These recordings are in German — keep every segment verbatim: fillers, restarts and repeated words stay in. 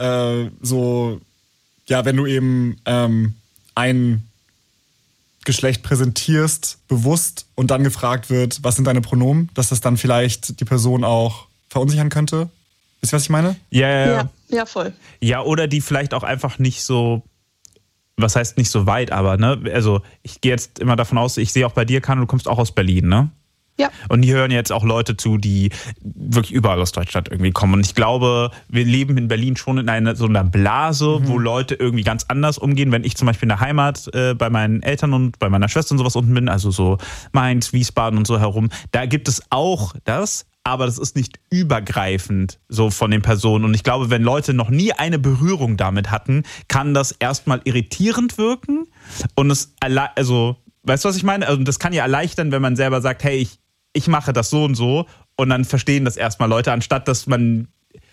äh, so, ja, wenn du eben ähm, ein Geschlecht präsentierst, bewusst, und dann gefragt wird, was sind deine Pronomen, dass das dann vielleicht die Person auch verunsichern könnte? Wisst ihr, was ich meine? Ja, ja, ja. Ja, ja, voll. Ja, oder die vielleicht auch einfach nicht so, was heißt nicht so weit, aber, ne, also ich gehe jetzt immer davon aus, ich sehe auch bei dir, Kano, du kommst auch aus Berlin, ne? Ja. Und die hören jetzt auch Leute zu, die wirklich überall aus Deutschland irgendwie kommen. Und ich glaube, wir leben in Berlin schon in einer so einer Blase, mhm. wo Leute irgendwie ganz anders umgehen. Wenn ich zum Beispiel in der Heimat äh, bei meinen Eltern und bei meiner Schwester und sowas unten bin, also so Mainz, Wiesbaden und so herum, da gibt es auch das, aber das ist nicht übergreifend so von den Personen. Und ich glaube, wenn Leute noch nie eine Berührung damit hatten, kann das erstmal irritierend wirken. Und es, also, weißt du, was ich meine? Also das kann ja erleichtern, wenn man selber sagt, hey, ich ich mache das so und so, und dann verstehen das erstmal Leute, anstatt dass man...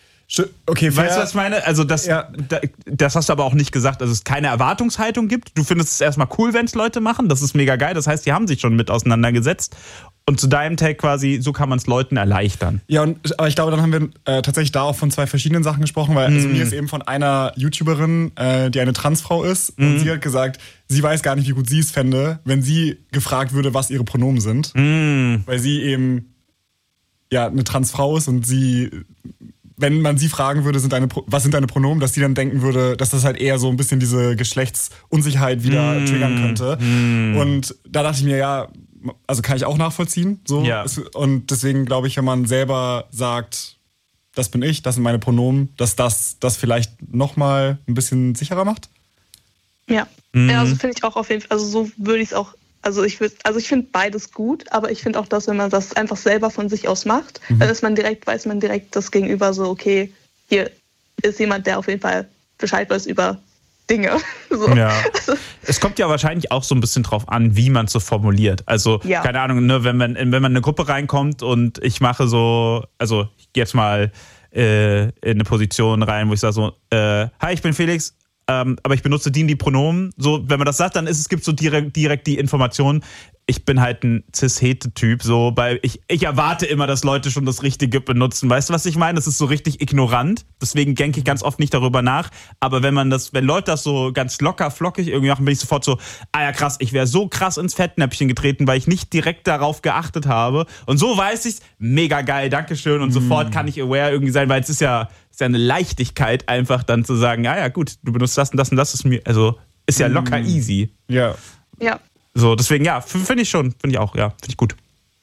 Okay, weißt du, was ich meine? Also das, ja. das hast du aber auch nicht gesagt, dass es keine Erwartungshaltung gibt. Du findest es erstmal cool, wenn es Leute machen. Das ist mega geil. Das heißt, die haben sich schon mit auseinandergesetzt. Und zu deinem Tag quasi, so kann man es Leuten erleichtern. Ja, und, aber ich glaube, dann haben wir äh, tatsächlich da auch von zwei verschiedenen Sachen gesprochen, weil mm. also mir ist eben von einer YouTuberin, äh, die eine Transfrau ist, mm. und sie hat gesagt, sie weiß gar nicht, wie gut sie es fände, wenn sie gefragt würde, was ihre Pronomen sind. Mm. Weil sie eben ja eine Transfrau ist und sie, wenn man sie fragen würde, sind deine, was sind deine Pronomen, dass sie dann denken würde, dass das halt eher so ein bisschen diese Geschlechtsunsicherheit wieder mm. triggern könnte. Mm. Und da dachte ich mir, ja, also kann ich auch nachvollziehen. So. Ja. Und deswegen glaube ich, wenn man selber sagt, das bin ich, das sind meine Pronomen, dass das das vielleicht nochmal ein bisschen sicherer macht. Ja, mhm. ja, also finde ich auch auf jeden Fall, also so würde ich es auch, also ich würde, also ich finde beides gut, aber ich finde auch, dass wenn man das einfach selber von sich aus macht, mhm. dann ist man direkt, weiß man direkt das Gegenüber so, okay, hier ist jemand, der auf jeden Fall Bescheid weiß über Dinge. So. Ja. Es kommt ja wahrscheinlich auch so ein bisschen drauf an, wie man es so formuliert. Also, ja. keine Ahnung, ne, wenn man, wenn man in eine Gruppe reinkommt und ich mache so, also ich gehe jetzt mal äh, in eine Position rein, wo ich sage so, äh, hi, ich bin Felix, ähm, aber ich benutze die und die Pronomen. So, wenn man das sagt, dann ist es gibt so direkt, direkt die Information, ich bin halt ein Cis-Hete-Typ, so, weil ich, ich erwarte immer, dass Leute schon das Richtige benutzen. Weißt du, was ich meine? Das ist so richtig ignorant. Deswegen denke ich ganz oft nicht darüber nach. Aber wenn man das, wenn Leute das so ganz locker, flockig irgendwie machen, bin ich sofort so, ah ja krass, ich wäre so krass ins Fettnäpfchen getreten, weil ich nicht direkt darauf geachtet habe. Und so weiß ich's, mega geil, Dankeschön. Und mm. sofort kann ich aware irgendwie sein, weil es ist ja, ist ja eine Leichtigkeit, einfach dann zu sagen, ah ja gut, du benutzt das und das und das ist mir, also ist ja locker mm. easy. Ja. Ja. So, deswegen, ja, finde ich schon, finde ich auch, ja, finde ich gut.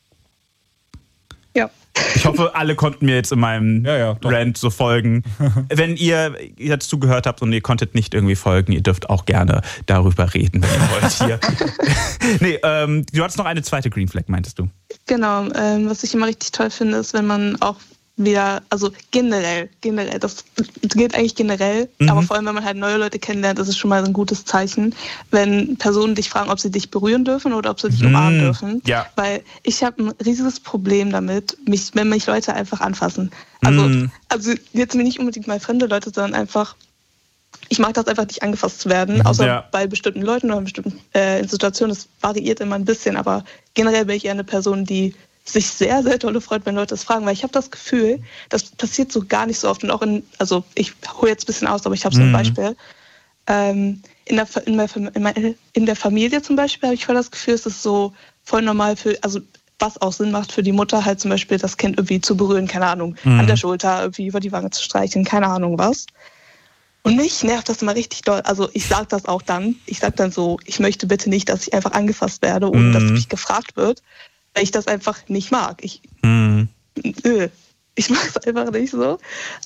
Ja. Ich hoffe, alle konnten mir jetzt in meinem ja, ja, Rant so folgen. Wenn ihr jetzt zugehört habt und ihr konntet nicht irgendwie folgen, ihr dürft auch gerne darüber reden, wenn ihr wollt hier. nee, ähm, du hattest noch eine zweite Green Flag, meintest du? Genau, ähm, was ich immer richtig toll finde, ist, wenn man auch wieder, also generell, generell, das geht eigentlich generell, mhm. aber vor allem, wenn man halt neue Leute kennenlernt, ist es schon mal ein gutes Zeichen, wenn Personen dich fragen, ob sie dich berühren dürfen oder ob sie dich mhm. umarmen dürfen. Ja. Weil ich habe ein riesiges Problem damit, mich, wenn mich Leute einfach anfassen. Also, mhm. also jetzt nicht unbedingt mal fremde Leute, sondern einfach, ich mag das einfach nicht angefasst zu werden, außer ja. bei bestimmten Leuten oder in bestimmten äh, Situationen. Das variiert immer ein bisschen, aber generell bin ich eher eine Person, die sich sehr, sehr dolle freut, wenn Leute das fragen, weil ich habe das Gefühl, das passiert so gar nicht so oft und auch in, also ich hole jetzt ein bisschen aus, aber ich habe so ein mhm. Beispiel. Ähm, in, der, in, der, in der Familie zum Beispiel habe ich voll das Gefühl, es ist so voll normal für, also was auch Sinn macht für die Mutter, halt zum Beispiel das Kind irgendwie zu berühren, keine Ahnung, mhm. an der Schulter, irgendwie über die Wange zu streicheln, keine Ahnung was. Und mich nervt das immer richtig doll. Also ich sage das auch dann, ich sage dann so, ich möchte bitte nicht, dass ich einfach angefasst werde, ohne mhm. dass mich gefragt wird, weil ich das einfach nicht mag. Ich, mhm. äh, ich mag es einfach nicht so.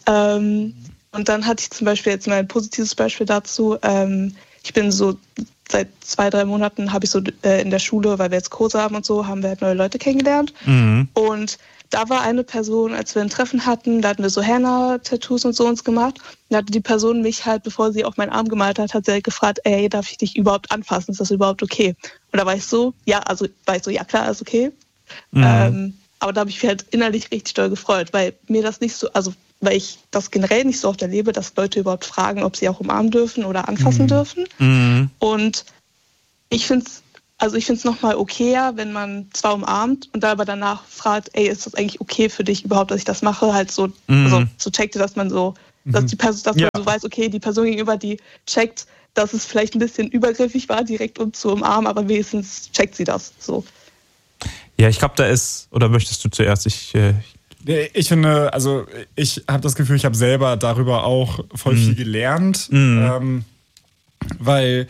Ähm, und dann hatte ich zum Beispiel jetzt mal ein positives Beispiel dazu. Ähm, ich bin so seit zwei, drei Monaten habe ich so äh, in der Schule, weil wir jetzt Kurse haben und so, haben wir halt neue Leute kennengelernt. Mhm. Und da war eine Person, als wir ein Treffen hatten, da hatten wir so Henna-Tattoos und so uns gemacht. Da hatte die Person mich halt, bevor sie auf meinen Arm gemalt hat, hat sie halt gefragt, ey, darf ich dich überhaupt anfassen? Ist das überhaupt okay? Und da war ich so, ja, also war ich so, ja klar, ist okay. Mhm. Ähm, aber da habe ich mich halt innerlich richtig doll gefreut, weil mir das nicht so, also weil ich das generell nicht so oft erlebe, dass Leute überhaupt fragen, ob sie auch umarmen dürfen oder anfassen mhm. dürfen. Mhm. Und ich finde es Also ich finde es nochmal okayer, wenn man zwar umarmt und da aber danach fragt, ey, ist das eigentlich okay für dich überhaupt, dass ich das mache? Halt so, mm. also so checkte, dass man so Dass, die Person, dass ja. man so weiß, okay, die Person gegenüber, die checkt, dass es vielleicht ein bisschen übergriffig war, direkt um zu umarmen, aber wenigstens checkt sie das. So. Ja, ich glaube, da ist, oder möchtest du zuerst? Ich, äh, ich finde, also ich habe das Gefühl, ich habe selber darüber auch voll mm. viel gelernt, mm. ähm, weil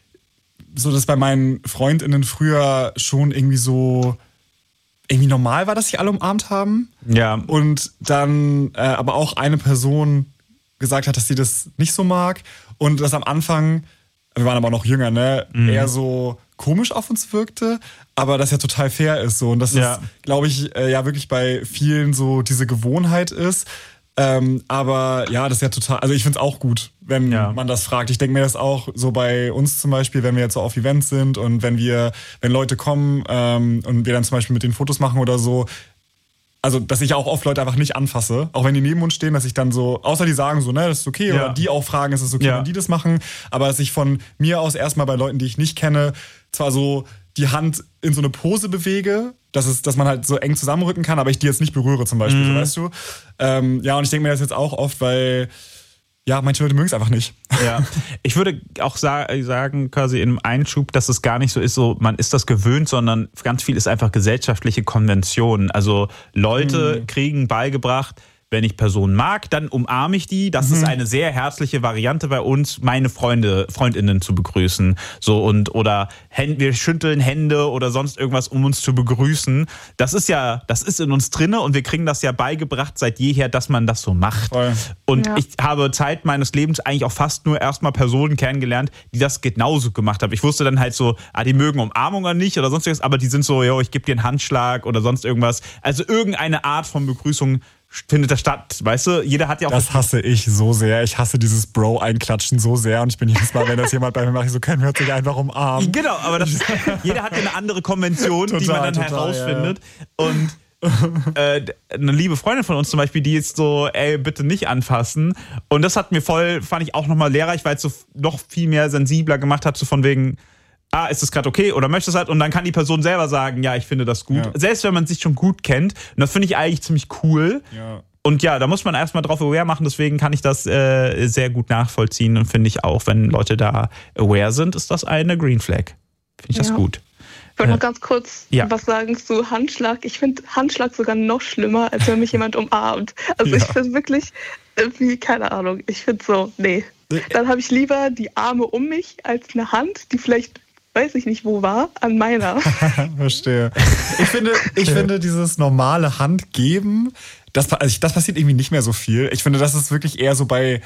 so das bei meinen FreundInnen früher schon irgendwie so irgendwie normal war, dass sich alle umarmt haben. Ja. Und dann äh, aber auch eine Person gesagt hat, dass sie das nicht so mag. Und das am Anfang, wir waren aber noch jünger, ne, mhm. eher so komisch auf uns wirkte, aber das ja total fair ist so. Und das ja. ist, glaube ich, äh, ja wirklich bei vielen so diese Gewohnheit ist. Ähm, aber ja, das ist ja total, also ich finde es auch gut, wenn ja. man das fragt. Ich denke mir das auch so bei uns zum Beispiel, wenn wir jetzt so auf Events sind und wenn wir, wenn Leute kommen ähm, und wir dann zum Beispiel mit denen Fotos machen oder so, also dass ich auch oft Leute einfach nicht anfasse, auch wenn die neben uns stehen, dass ich dann so, außer die sagen so, ne, das ist okay, ja. oder die auch fragen, ist es okay, ja. wenn die das machen, aber dass ich von mir aus erstmal bei Leuten, die ich nicht kenne, zwar so die Hand in so eine Pose bewege, dass, es, dass man halt so eng zusammenrücken kann, aber ich die jetzt nicht berühre zum Beispiel, mhm. so, weißt du? Ähm, ja, und ich denke mir das jetzt auch oft, weil ja, manche Leute mögen es einfach nicht. Ja, ich würde auch sa- sagen, quasi in einem Einschub, dass es gar nicht so ist, so man ist das gewöhnt, sondern ganz viel ist einfach gesellschaftliche Konvention. Also Leute mhm. kriegen beigebracht, wenn ich Personen mag, dann umarme ich die. Das mhm. ist eine sehr herzliche Variante bei uns, meine Freunde, Freundinnen zu begrüßen. So und oder wir schütteln Hände oder sonst irgendwas, um uns zu begrüßen. Das ist ja, das ist in uns drinne und wir kriegen das ja beigebracht seit jeher, dass man das so macht. Voll. Und ja. ich habe Zeit meines Lebens eigentlich auch fast nur erstmal Personen kennengelernt, die das genauso gemacht haben. Ich wusste dann halt so, ah, die mögen Umarmungen nicht oder sonst irgendwas, aber die sind so, yo, ich gebe dir einen Handschlag oder sonst irgendwas. Also irgendeine Art von Begrüßung findet da statt, weißt du? Jeder hat ja auch... Das hasse ich so sehr. Ich hasse dieses Bro-Einklatschen so sehr und ich bin jedes Mal, wenn das jemand bei mir macht, ich so, können wir uns nicht einfach umarmen. Genau, aber das, jeder hat ja eine andere Konvention, total, die man dann total, herausfindet. Ja, ja. Und äh, eine liebe Freundin von uns zum Beispiel, die jetzt so, ey, bitte nicht anfassen. Und das hat mir voll, fand ich auch nochmal lehrreich, weil es so noch viel mehr sensibler gemacht hat, so von wegen... ah, ist das gerade okay oder möchtest du das halt? Und dann kann die Person selber sagen, ja, ich finde das gut. Ja. Selbst wenn man sich schon gut kennt. Und das finde ich eigentlich ziemlich cool. Ja. Und ja, da muss man erstmal drauf aware machen. Deswegen kann ich das äh, sehr gut nachvollziehen. Und finde ich auch, wenn Leute da aware sind, ist das eine Green Flag. Finde ich ja. das gut. Ich wollte noch ganz kurz ja. was sagen zu Handschlag. Ich finde Handschlag sogar noch schlimmer, als wenn mich jemand umarmt. Also ja. ich finde wirklich, irgendwie, keine Ahnung, ich finde so, nee. Dann habe ich lieber die Arme um mich als eine Hand, die vielleicht... weiß ich nicht, wo war, an meiner. Verstehe. Ich finde, ich finde dieses normale Handgeben, das, also das passiert irgendwie nicht mehr so viel. Ich finde, das ist wirklich eher so bei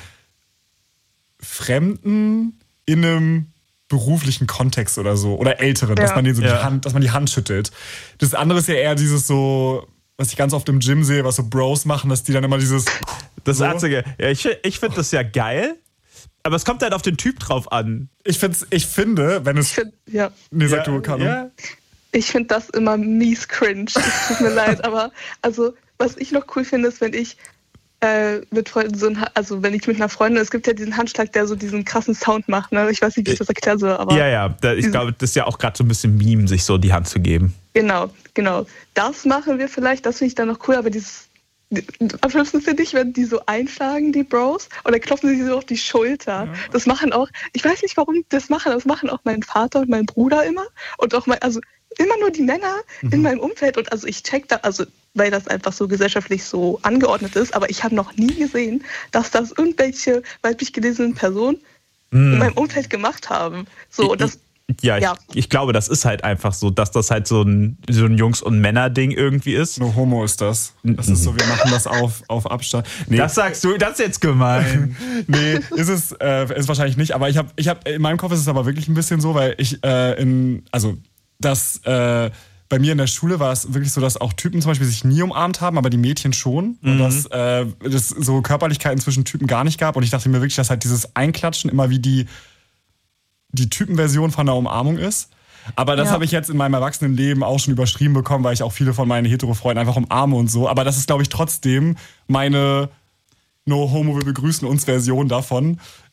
Fremden in einem beruflichen Kontext oder so. Oder Älteren, ja. dass man denen so ja. die Hand, dass man die Hand schüttelt. Das andere ist ja eher dieses so, was ich ganz oft im Gym sehe, was so Bros machen, dass die dann immer dieses... Das so. Einzige, ja, ich, ich finde das ja geil. Aber es kommt halt auf den Typ drauf an. Ich, find's, ich finde, wenn es... Ich find, ja. Nee, sag ja, du, Carlo. Ja. Ich finde das immer mies cringe. Es tut mir leid, aber also was ich noch cool finde, ist, wenn ich äh, mit Freunden so ein, also wenn ich mit einer Freundin, es gibt ja diesen Handschlag, der so diesen krassen Sound macht, ne? Ich weiß nicht, wie ich das erklären soll, aber... Ja, ja, da, ich glaube, das ist ja auch gerade so ein bisschen Meme, sich so die Hand zu geben. Genau, genau. Das machen wir vielleicht, das finde ich dann noch cool, aber dieses... Am schlimmsten finde ich, wenn die so einschlagen, die Bros, und dann klopfen sie so auf die Schulter. Ja. Das machen auch, ich weiß nicht, warum die das machen, das machen auch mein Vater und mein Bruder immer. Und auch mein, also immer nur die Männer mhm. in meinem Umfeld. Und also ich check da, also weil das einfach so gesellschaftlich so angeordnet ist, aber ich habe noch nie gesehen, dass das irgendwelche weiblich gelesenen Personen mhm. in meinem Umfeld gemacht haben. So, und das Ja, ja. Ich, ich glaube, das ist halt einfach so, dass das halt so ein, so ein Jungs- und Männer-Ding irgendwie ist. No homo ist das. Das ist so, wir machen das auf, auf Abstand. Nee. Das sagst du, das ist jetzt gemein. Nee, ist es äh, ist wahrscheinlich nicht. Aber ich habe, ich hab, in meinem Kopf ist es aber wirklich ein bisschen so, weil ich äh, in, also das, äh, bei mir in der Schule war es wirklich so, dass auch Typen zum Beispiel sich nie umarmt haben, aber die Mädchen schon. Mhm. Und dass äh, es so Körperlichkeiten zwischen Typen gar nicht gab. Und ich dachte mir wirklich, dass halt dieses Einklatschen immer wie die die Typenversion von der Umarmung ist. Aber das ja. habe ich jetzt in meinem Erwachsenenleben auch schon überschrieben bekommen, weil ich auch viele von meinen Hetero-Freunden einfach umarme und so. Aber das ist, glaube ich, trotzdem meine No-Homo, wir begrüßen uns Version davon.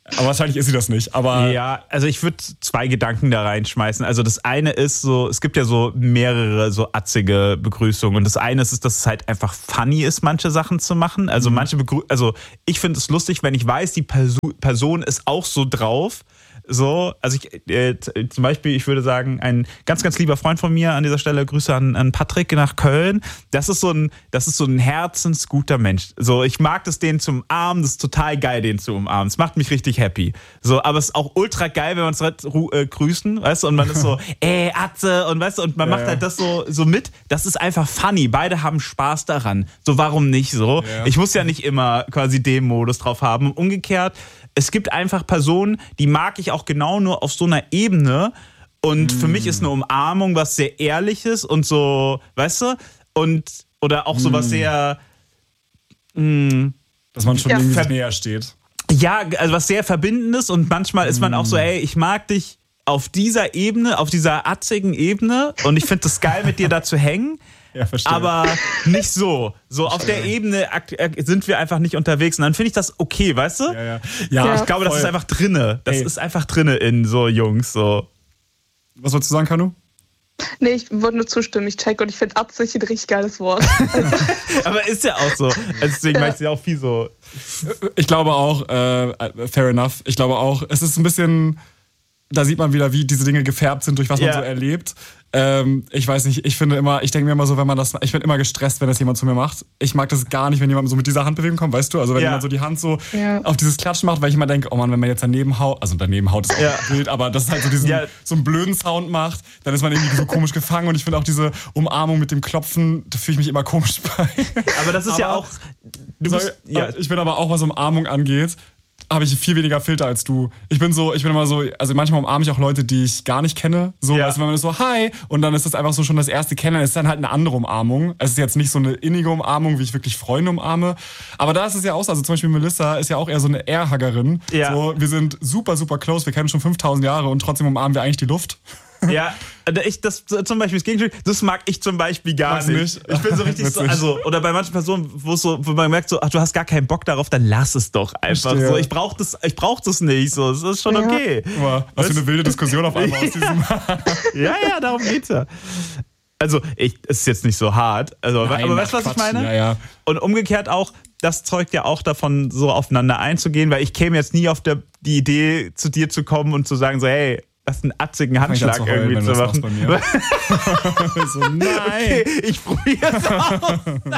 Aber wahrscheinlich ist sie das nicht. Aber ja, also ich würde zwei Gedanken da reinschmeißen. Also das eine ist so, es gibt ja so mehrere so atzige Begrüßungen. Und das eine ist, dass es halt einfach funny ist, manche Sachen zu machen. Also mhm. manche Begrü- also ich finde es lustig, wenn ich weiß, die Perso- Person ist auch so drauf. So, also ich, äh, zum Beispiel, ich würde sagen, ein ganz, ganz lieber Freund von mir an dieser Stelle, Grüße an, an Patrick nach Köln. Das ist so ein, das ist so ein herzensguter Mensch. So, ich mag das, den zu umarmen, das ist total geil, den zu umarmen. Es macht mich richtig happy. So, aber es ist auch ultra geil, wenn wir uns äh, grüßen, weißt du, und man ist so, ey, Atze, und weißt du, und man ja, macht halt das so, so mit. Das ist einfach funny. Beide haben Spaß daran. So, warum nicht so? Ja. Ich muss ja nicht immer quasi den Modus drauf haben. Umgekehrt, es gibt einfach Personen, die mag ich auch genau nur auf so einer Ebene. Und mm. für mich ist eine Umarmung was sehr Ehrliches und so, weißt du? Und, oder auch so was mm. sehr... Mh, dass man schon ja, irgendwie ver- näher steht. Ja, also was sehr Verbindendes. Und manchmal ist man mm. auch so, ey, ich mag dich auf dieser Ebene, auf dieser atzigen Ebene. Und ich finde es geil, mit dir da zu hängen. Ja, verstehe. Aber nicht so. So auf der Ebene sind wir einfach nicht unterwegs. Und dann finde ich das okay, weißt du? Ja, ja. ja ich glaube, voll. Das ist einfach drinne. Das Ey. ist einfach drinne in so Jungs. So. Was wolltest du sagen, Kanu? Nee, ich wollte nur zustimmen. Ich check und ich finde Absicht ein richtig geiles Wort. Aber ist ja auch so. Also deswegen ja. meinst du ja auch viel so. Ich glaube auch, äh, fair enough. Ich glaube auch, es ist ein bisschen, da sieht man wieder, wie diese Dinge gefärbt sind, durch was ja. man so erlebt. Ähm, ich weiß nicht, ich finde immer, ich denke mir immer so, wenn man das, ich bin immer gestresst, wenn das jemand zu mir macht. Ich mag das gar nicht, wenn jemand so mit dieser Handbewegung kommt, weißt du? Also wenn ja. jemand so die Hand so ja. auf dieses Klatschen macht, weil ich immer denke, oh Mann, wenn man jetzt daneben haut, also daneben haut ist auch ja. wild, aber das ist halt so diesen, ja. so einen blöden Sound macht, dann ist man irgendwie so komisch gefangen und ich finde auch diese Umarmung mit dem Klopfen, da fühle ich mich immer komisch bei. Aber das ist aber, ja auch, du bist, soll, ja. ich bin aber auch, was Umarmung angeht, habe ich viel weniger Filter als du. Ich bin so, ich bin immer so, also manchmal umarme ich auch Leute, die ich gar nicht kenne. So, ja. also wenn man ist so, hi, und dann ist das einfach so schon das erste Kennenlernen, ist dann halt eine andere Umarmung. Es ist jetzt nicht so eine innige Umarmung, wie ich wirklich Freunde umarme. Aber da ist es ja auch so, also zum Beispiel Melissa ist ja auch eher so eine Airhuggerin. Ja. So, wir sind super, super close, wir kennen schon fünftausend Jahre und trotzdem umarmen wir eigentlich die Luft. Ja, ich, das zum Beispiel das Gegenteil, das mag ich zum Beispiel gar nicht. nicht. Ich bin so richtig so, also, oder bei manchen Personen, wo es so, wo man merkt so, ach, du hast gar keinen Bock darauf, dann lass es doch einfach so. Ich brauch das, ich brauch das nicht, so, das ist schon ja. okay. Was für eine wilde Diskussion auf einmal aus diesem. Ja, ja, darum geht's ja. Also, ich, es ist jetzt nicht so hart, also, Nein, aber weißt du, was Quatsch. ich meine? Ja, ja. Und umgekehrt auch, das zeugt ja auch davon, so aufeinander einzugehen, weil ich käme jetzt nie auf der, die Idee, zu dir zu kommen und zu sagen so, hey, das einen atzigen Handschlag zu heulen, irgendwie zu machen. Bei mir. So, nein. Okay, ich probiere es aus.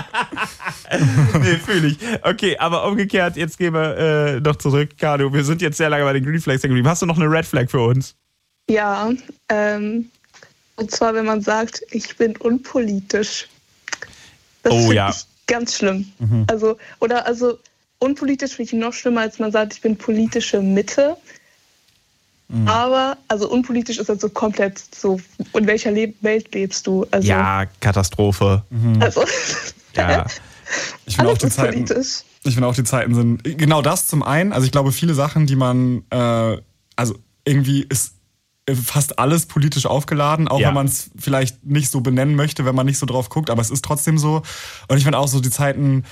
Nee, fühle ich. Okay, aber umgekehrt, jetzt gehen wir äh, noch zurück. Kanu, wir sind jetzt sehr lange bei den Green Flags geblieben. Hast du noch eine Red Flag für uns? Ja, ähm, und zwar, wenn man sagt, ich bin unpolitisch. Das oh ja. Ich ganz schlimm. Mhm. Also, oder also unpolitisch finde ich noch schlimmer, als man sagt, ich bin politische Mitte. Mhm. Aber, also unpolitisch ist halt so komplett so, in welcher Le- Welt lebst du? Also, ja, Katastrophe. Mhm. Also, ja. Ich finde auch die Zeiten. Politisch. Ich finde auch die Zeiten sind genau das zum einen. Also ich glaube, viele Sachen, die man, äh, also irgendwie ist fast alles politisch aufgeladen, auch ja. wenn man es vielleicht nicht so benennen möchte, wenn man nicht so drauf guckt, aber es ist trotzdem so. Und ich finde auch so, die Zeiten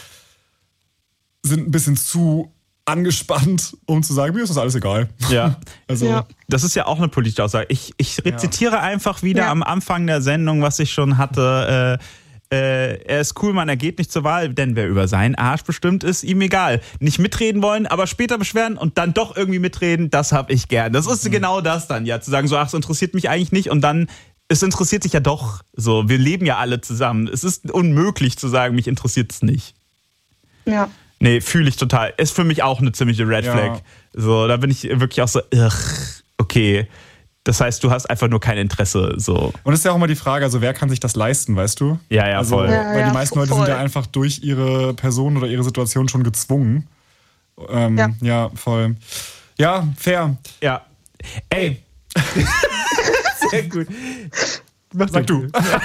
sind ein bisschen zu angespannt, um zu sagen, mir ist das alles egal. Ja. Also, ja. Das ist ja auch eine politische Aussage. Ich, ich rezitiere ja. einfach wieder ja. am Anfang der Sendung, was ich schon hatte. Äh, äh, er ist cool, man, er geht nicht zur Wahl, denn wer über seinen Arsch bestimmt, ist ihm egal. Nicht mitreden wollen, aber später beschweren und dann doch irgendwie mitreden, das habe ich gern. Das ist mhm. genau das dann, ja, zu sagen, so, ach, es interessiert mich eigentlich nicht und dann, es interessiert sich ja doch. So, wir leben ja alle zusammen. Es ist unmöglich zu sagen, mich interessiert es nicht. Ja. Nee, fühle ich total. Ist für mich auch eine ziemliche Red Flag. Ja. So, da bin ich wirklich auch so, ugh, okay. Das heißt, du hast einfach nur kein Interesse. So. Und es ist ja auch immer die Frage, also wer kann sich das leisten, weißt du? Ja, ja, also, voll. Ja, weil ja, die meisten voll. Leute sind ja einfach durch ihre Person oder ihre Situation schon gezwungen. Ähm, ja. ja, voll. Ja, fair. Ja. Ey. Sehr gut. Mach Sag du.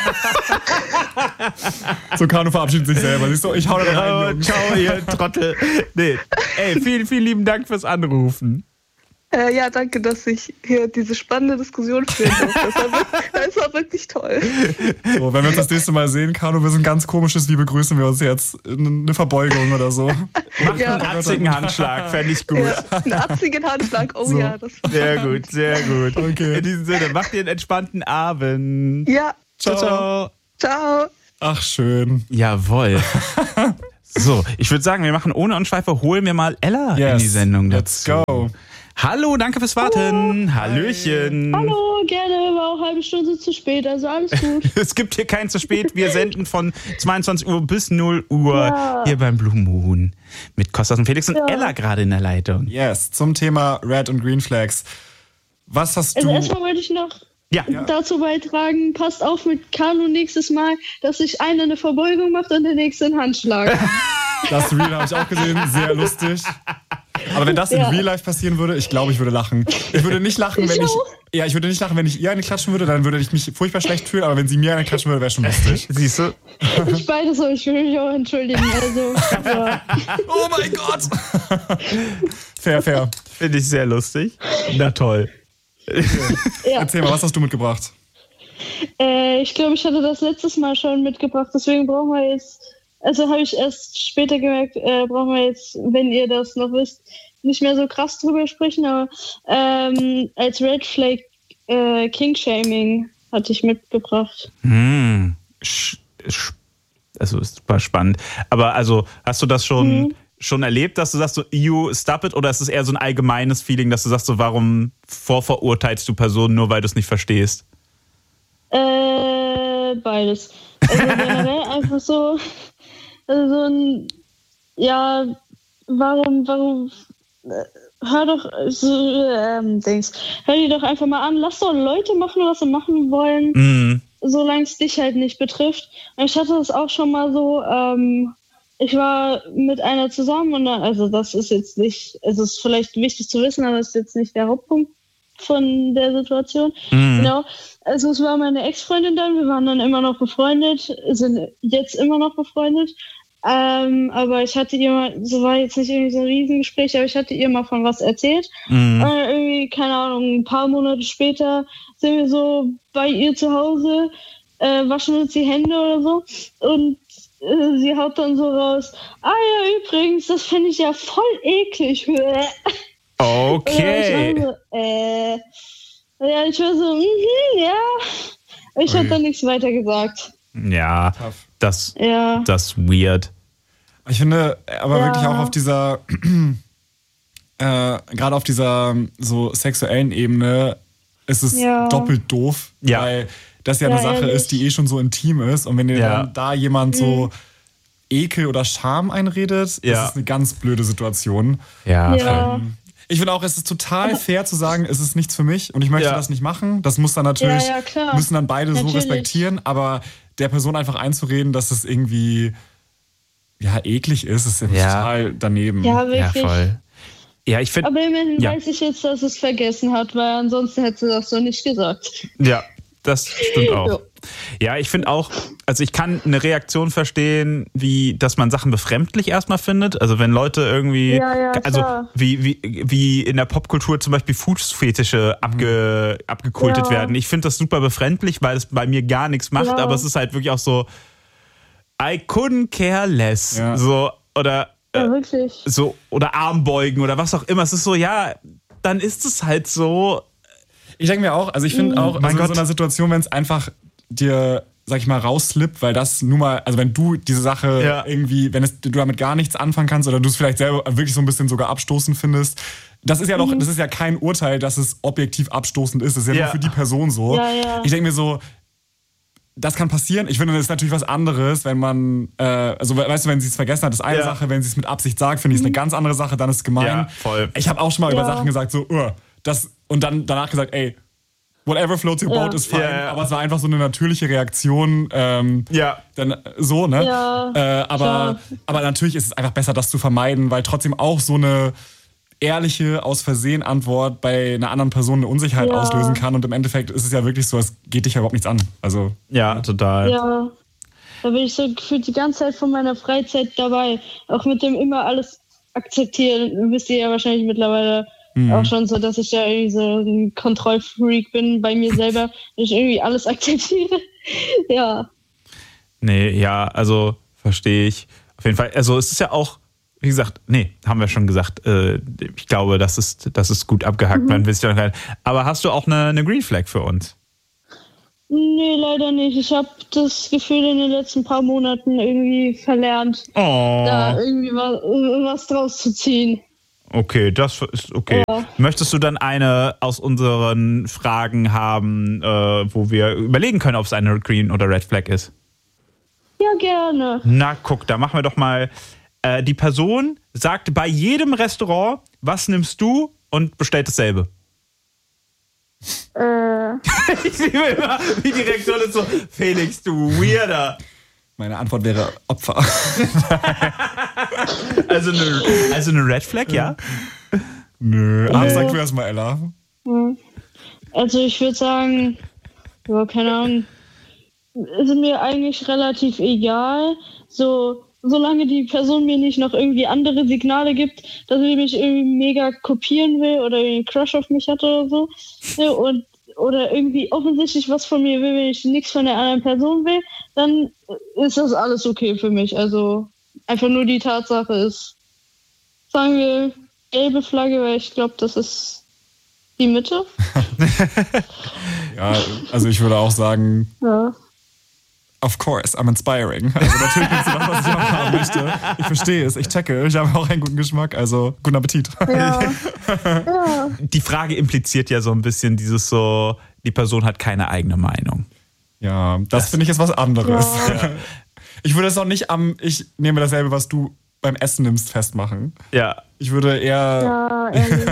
So, Kanu verabschiedet sich selber. Siehst du, ich hau da rein. Oh, ciao, ihr Trottel. Nee. Ey, vielen, vielen lieben Dank fürs Anrufen. Äh, ja, danke, dass ich hier diese spannende Diskussion führen durfte. Das war wirklich, das war wirklich toll. So, wenn wir uns das nächste Mal sehen, Carlo, wir sind ganz komisches, wie begrüßen wir uns jetzt? Eine Verbeugung oder so. Mach ja. einen atzigen Handschlag, fände ich gut. Ja, einen atzigen Handschlag, oh so. Ja. Das war sehr gut, sehr gut. Okay. In diesem Sinne, macht dir einen entspannten Abend. Ja. Ciao, ciao. Ciao. Ach, schön. Jawohl. So, ich würde sagen, wir machen ohne Umschweife, holen wir mal Ella yes, in die Sendung dazu. Let's go. Hallo, danke fürs Warten. Hallo. Hallöchen. Hallo, gerne, war auch eine halbe Stunde zu spät, also alles gut. Es gibt hier kein zu spät. Wir senden von zweiundzwanzig Uhr bis null Uhr ja. hier beim Blue Moon. Mit Kostas und Felix und ja. Ella gerade in der Leitung. Yes, zum Thema Red und Green Flags. Was hast also du... Also erstmal wollte ich noch ja. dazu beitragen, passt auf mit Carlo nächstes Mal, dass sich einer eine Verbeugung macht und der nächste einen Handschlag. Das Reel habe ich auch gesehen, sehr lustig. Aber wenn das in ja. Real Life passieren würde, ich glaube, ich würde lachen. Ich würde nicht lachen, wenn ich, ich ja, ich würde nicht lachen, wenn ich ihr eine klatschen würde, dann würde ich mich furchtbar schlecht fühlen. Aber wenn sie mir eine klatschen würde, wäre schon lustig. Siehst du? Ich beides so, ich will mich auch entschuldigen. Also, ja. Oh mein Gott! Fair, fair. Finde ich sehr lustig. Na toll. Okay. Ja. Erzähl mal, was hast du mitgebracht? Äh, ich glaube, ich hatte das letztes Mal schon mitgebracht, deswegen brauchen wir jetzt. Also habe ich erst später gemerkt, äh, brauchen wir jetzt, wenn ihr das noch wisst, nicht mehr so krass drüber sprechen, aber ähm, als Red Flag äh, King-Shaming hatte ich mitgebracht. Hm. Also ist super spannend. Aber also, hast du das schon, mhm. schon erlebt, dass du sagst, so, you stop it, oder ist es eher so ein allgemeines Feeling, dass du sagst, so, warum vorverurteilst du Personen nur, weil du es nicht verstehst? Äh, beides. Also generell einfach so... Also so ein, ja, warum, warum, äh, hör doch, so, ähm, Dings, hör die doch einfach mal an, lass doch Leute machen, was sie machen wollen, mm. solange es dich halt nicht betrifft. Und ich hatte das auch schon mal so, ähm, ich war mit einer zusammen und dann, also das ist jetzt nicht, es ist vielleicht wichtig zu wissen, aber das ist jetzt nicht der Hauptpunkt von der Situation. Mm. Genau. Also es war meine Ex-Freundin dann, wir waren dann immer noch befreundet, sind jetzt immer noch befreundet. Ähm, aber ich hatte ihr mal, so war jetzt nicht irgendwie so ein Riesengespräch, aber ich hatte ihr mal von was erzählt. Mm. Und irgendwie, keine Ahnung, ein paar Monate später sind wir so bei ihr zu Hause, äh, waschen uns die Hände oder so. Und äh, sie haut dann so raus, ah ja, übrigens, das finde ich ja voll eklig. Okay. Und ich war so, äh, ja, ich war so, mhm, ja. Ich habe dann nichts weiter gesagt. Ja, das, ja. das ist weird. Ich finde aber ja. wirklich auch auf dieser, äh, gerade auf dieser so sexuellen Ebene ist es ja. doppelt doof, ja. weil das ja, ja eine Sache ehrlich. ist, die eh schon so intim ist. Und wenn dir ja. dann da jemand mhm. so Ekel oder Scham einredet, ja. ist es eine ganz blöde Situation. Ja, ja. Ähm, Ich finde auch, es ist total fair zu sagen, es ist nichts für mich und ich möchte ja. das nicht machen. Das muss dann natürlich, ja, ja, müssen dann beide natürlich. so respektieren, aber der Person einfach einzureden, dass es irgendwie ja eklig ist, ist ja, ja. total daneben. Ja, wirklich. Ja, voll. Ja, ich find, aber immerhin ja. weiß ich jetzt, dass es vergessen hat, weil ansonsten hätte sie das so nicht gesagt. Ja, das stimmt auch. Ja. Ja, ich finde auch, also ich kann eine Reaktion verstehen, wie, dass man Sachen befremdlich erstmal findet. Also wenn Leute irgendwie, ja, ja, also wie, wie, wie in der Popkultur zum Beispiel Fußfetische abge, abgekultet ja. werden. Ich finde das super befremdlich, weil es bei mir gar nichts macht, ja. aber es ist halt wirklich auch so, I couldn't care less. Ja. So, oder, ja, wirklich. so, oder Armbeugen oder was auch immer. Es ist so, ja, dann ist es halt so. Ich denke mir auch, also ich finde auch, mein also Gott. in so einer Situation, wenn es einfach dir, sag ich mal, rausslippt, weil das nun mal, also wenn du diese Sache ja. irgendwie, wenn es, du damit gar nichts anfangen kannst oder du es vielleicht selber wirklich so ein bisschen sogar abstoßend findest, das ist ja doch, mhm. das ist ja kein Urteil, dass es objektiv abstoßend ist, das ist ja, ja. nur für die Person so. Ja, ja. Ich denke mir so, das kann passieren. Ich finde, das ist natürlich was anderes, wenn man, äh, also weißt du, wenn sie es vergessen hat, ist eine ja. Sache, wenn sie es mit Absicht sagt, finde ich es eine ganz andere Sache, dann ist es gemein. Ja, voll. Ich habe auch schon mal ja. über Sachen gesagt, so, uh, das, und dann danach gesagt, ey, whatever floats your boat ja. ist fein, ja, ja. aber es war einfach so eine natürliche Reaktion. Ähm, ja. Dann so, ne? Ja, äh, aber, aber natürlich ist es einfach besser, das zu vermeiden, weil trotzdem auch so eine ehrliche, aus Versehen Antwort bei einer anderen Person eine Unsicherheit ja. auslösen kann. Und im Endeffekt ist es ja wirklich so, es geht dich ja überhaupt nichts an. Also, ja, total. Ja. Da bin ich so gefühlt die ganze Zeit von meiner Freizeit dabei. Auch mit dem immer alles akzeptieren, wisst ihr ja wahrscheinlich mittlerweile, mhm. auch schon so, dass ich ja irgendwie so ein Kontrollfreak bin bei mir selber, ich irgendwie alles akzeptiere. Ja. Nee, ja, also verstehe ich. Auf jeden Fall, also es ist ja auch, wie gesagt, nee, haben wir schon gesagt, äh, ich glaube, das ist, das ist gut abgehakt. Mhm. Man wisst ja noch gar nicht. Aber hast du auch eine, eine Green Flag für uns? Nee, leider nicht. Ich habe das Gefühl in den letzten paar Monaten irgendwie verlernt, oh. da irgendwie was, was draus zu ziehen. Okay, das ist okay. Ja. Möchtest du dann eine aus unseren Fragen haben, äh, wo wir überlegen können, ob es eine Green oder Red Flag ist? Ja, gerne. Na, guck, da machen wir doch mal. Äh, die Person sagt bei jedem Restaurant, was nimmst du, und bestellt dasselbe. Äh. Ich liebe immer, wie die Reaktion ist so, Felix, du Weirder. Meine Antwort wäre Opfer. also, eine, also eine Red Flag, ja? Nö. Ah, sag du erst mal, Ella. Also ich würde sagen, ja, keine Ahnung, ist mir eigentlich relativ egal. So, solange die Person mir nicht noch irgendwie andere Signale gibt, dass sie mich irgendwie mega kopieren will oder einen Crush auf mich hat oder so. Und, oder irgendwie offensichtlich was von mir will, wenn ich nichts von der anderen Person will, dann ist das alles okay für mich. Also einfach nur die Tatsache ist, sagen wir, gelbe Flagge, weil ich glaube, das ist die Mitte. Ja, also ich würde auch sagen, ja. Of course, I'm inspiring. Also natürlich ist das, was ich auch haben möchte. Ich verstehe es, ich checke. Ich habe auch einen guten Geschmack, also guten Appetit. Ja. Ja. Die Frage impliziert ja so ein bisschen dieses so, die Person hat keine eigene Meinung. Ja, das, das finde ich ist was anderes. Ja. Ich würde es auch nicht am, ich nehme dasselbe, was du beim Essen nimmst, festmachen. Ja. Ich würde eher... Ja, ehrlich.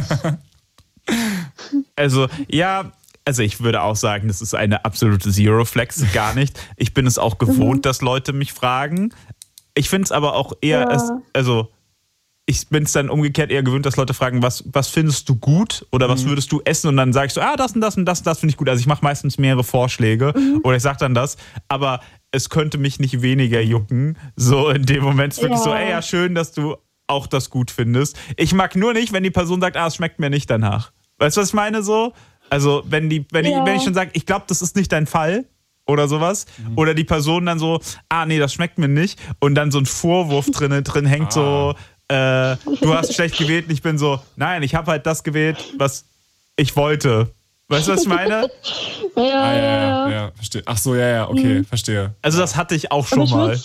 Also, ja... Also ich würde auch sagen, das ist eine absolute Zero-Flex, gar nicht. Ich bin es auch gewohnt, mhm. dass Leute mich fragen. Ich finde es aber auch eher, ja. es, also ich bin es dann umgekehrt eher gewöhnt, dass Leute fragen, was, was findest du gut oder was mhm. würdest du essen? Und dann sagst du, ah, das und das und das und das finde ich gut. Also ich mache meistens mehrere Vorschläge mhm. oder ich sage dann das, aber es könnte mich nicht weniger jucken. So in dem Moment ist wirklich ja. so, ey, ja, schön, dass du auch das gut findest. Ich mag nur nicht, wenn die Person sagt, ah, es schmeckt mir nicht danach. Weißt du, was ich meine so? Also wenn die, wenn ja. ich, wenn ich schon sage, ich glaube, das ist nicht dein Fall oder sowas, mhm. oder die Person dann so, ah nee, das schmeckt mir nicht, und dann so ein Vorwurf drin, drin hängt, ah. so, äh, du hast schlecht gewählt, und ich bin so, nein, ich habe halt das gewählt, was ich wollte. Weißt du, was ich meine? Ja, ah, ja, ja, ja, ja, verstehe. Ach so, ja, ja, okay, mhm. verstehe. Also das hatte ich auch schon ich mal.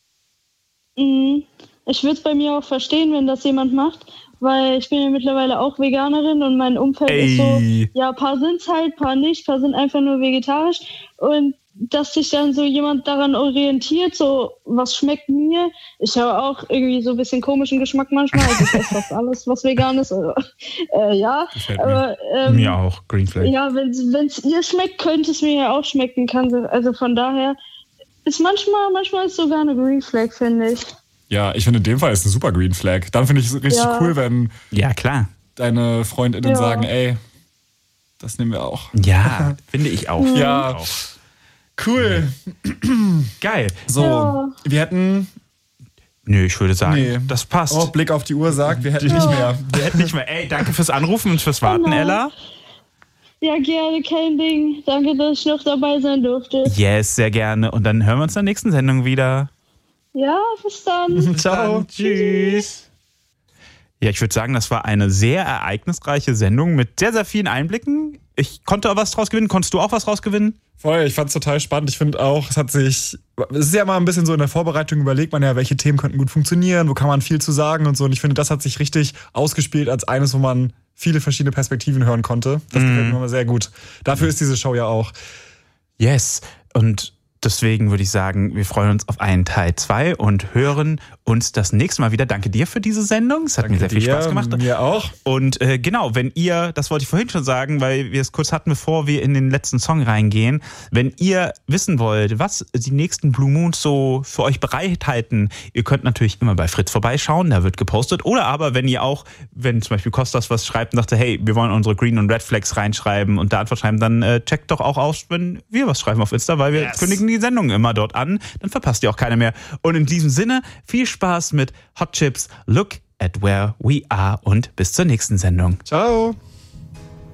Ich würde es bei mir auch verstehen, wenn das jemand macht, weil ich bin ja mittlerweile auch Veganerin und mein Umfeld Ey. ist so, ja, paar sind's halt, paar nicht, paar sind einfach nur vegetarisch, und dass sich dann so jemand daran orientiert, so, was schmeckt mir? Ich habe auch irgendwie so ein bisschen komischen Geschmack manchmal, also ich esse fast alles, was vegan ist, also, äh, ja. Aber, ähm, mir auch, Green Flag. Ja, wenn es ihr schmeckt, könnte es mir ja auch schmecken, kann, also von daher ist manchmal, manchmal ist sogar eine Green Flag, finde ich. Ja, ich finde, in dem Fall ist es eine super Green Flag. Dann finde ich es richtig ja. cool, wenn ja, klar. deine FreundInnen ja. sagen, ey, das nehmen wir auch. Ja, finde ich auch. Mhm. Ja, auch. Cool. Geil. So, ja. wir hätten... Nö, ich würde sagen, nee. das passt. Oh, Blick auf die Uhr sagt, wir hätten ja. nicht mehr. Wir hätten nicht mehr. Ey, danke fürs Anrufen und fürs Warten, genau. Ella. Ja, gerne, kein Ding. Danke, dass ich noch dabei sein durfte. Yes, sehr gerne. Und dann hören wir uns in der nächsten Sendung wieder. Ja, bis dann. Ciao. Dann, tschüss. Ja, ich würde sagen, das war eine sehr ereignisreiche Sendung mit sehr, sehr vielen Einblicken. Ich konnte auch was draus gewinnen. Konntest du auch was draus gewinnen? Voll, ich fand es total spannend. Ich finde auch, es hat sich, es ist ja mal ein bisschen so in der Vorbereitung, überlegt man ja, welche Themen könnten gut funktionieren, wo kann man viel zu sagen und so. Und ich finde, das hat sich richtig ausgespielt als eines, wo man viele verschiedene Perspektiven hören konnte. Das mm. gefällt mir immer sehr gut. Dafür ist diese Show ja auch. Yes, und deswegen würde ich sagen, wir freuen uns auf einen Teil zwei und hören uns das nächste Mal wieder. Danke dir für diese Sendung. Es hat Danke mir sehr viel dir, Spaß gemacht. Mir auch. Und äh, genau, wenn ihr, das wollte ich vorhin schon sagen, weil wir es kurz hatten, bevor wir in den letzten Song reingehen, wenn ihr wissen wollt, was die nächsten Blue Moons so für euch bereithalten, ihr könnt natürlich immer bei Fritz vorbeischauen, da wird gepostet. Oder aber, wenn ihr auch, wenn zum Beispiel Kostas was schreibt und dachte, hey, wir wollen unsere Green und Red Flags reinschreiben und da Antwort schreiben, dann äh, checkt doch auch aus, wenn wir was schreiben auf Insta, weil wir yes. kündigen die Sendung immer dort an. Dann verpasst ihr auch keine mehr. Und in diesem Sinne, viel Spaß mit Hot Chips, Look at where we are und bis zur nächsten Sendung. Ciao.